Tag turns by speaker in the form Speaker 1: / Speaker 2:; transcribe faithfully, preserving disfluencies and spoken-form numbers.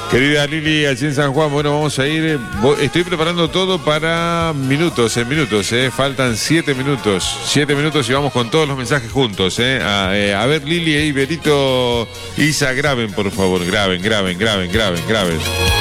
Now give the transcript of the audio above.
Speaker 1: Querida Lili, allí en San Juan, bueno, vamos a ir. Estoy preparando todo para minutos, en minutos, eh. Faltan siete minutos. Siete minutos y vamos con todos los mensajes juntos, eh. A, eh, a ver, Lili, e Iberito, Isa, graben, por favor, graben, graben, graben, graben, graben.